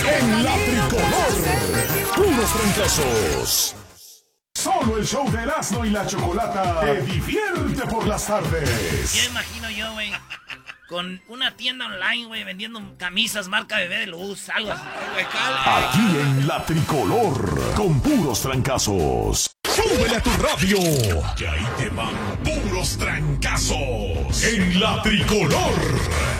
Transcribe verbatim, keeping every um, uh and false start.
en la tricolor. Puros trancazos. Solo el show de Erasmo y la Chocolata te divierte por las tardes. Yo imagino yo, güey, con una tienda online, güey, vendiendo camisas marca Bebé de Luz, algo así. Aquí en la tricolor, con puros trancazos. ¡Súbele a tu radio! Que ahí te van puros trancazos en la tricolor.